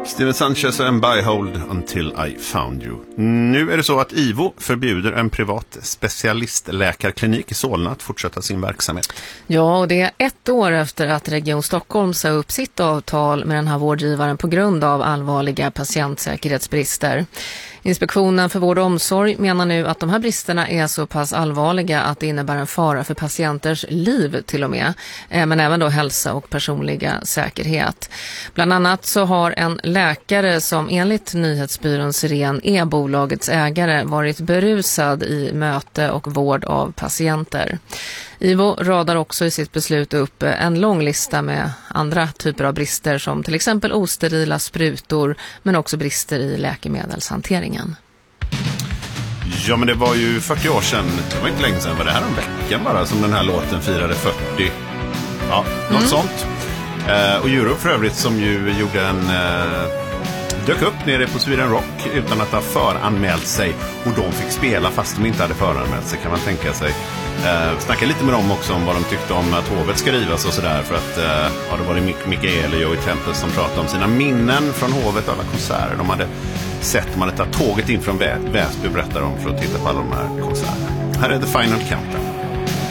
Steven Sanchez och en Byhold Until I Found You. Nu är det så att IVO förbjuder en privat specialistläkarklinik i Solna att fortsätta sin verksamhet. Ja, och det är 1 år efter att Region Stockholm sa upp sitt avtal med den här vårdgivaren på grund av allvarliga patientsäkerhetsbrister. Inspektionen för vård och omsorg menar nu att de här bristerna är så pass allvarliga att det innebär en fara för patienters liv till och med, men även då hälsa och personliga säkerhet. Bland annat så har en läkare som enligt nyhetsbyrån Siren är bolagets ägare varit berusad i möte och vård av patienter. IVO radar också i sitt beslut upp en lång lista med andra typer av brister som till exempel osterila sprutor men också brister i läkemedelshanteringen. Ja, men det var ju 40 år sedan, det var inte länge sedan, var det här en vecka bara som den här låten firade 40. Ja, något sånt. Och Europe för övrigt som ju gjorde dök upp nere på Sweden Rock utan att ha föranmält sig och de fick spela fast de inte hade föranmält sig, kan man tänka sig. Snacka lite med dem också om vad de tyckte om att hovet ska rivas och sådär, för att det var det Mikael och Joey Tempest som pratade om sina minnen från hovet, alla konserter de hade sett. De hade tagit tåget in från Väsby, berättar de, för att titta på alla de här konserterna. Här är The Final Countdown.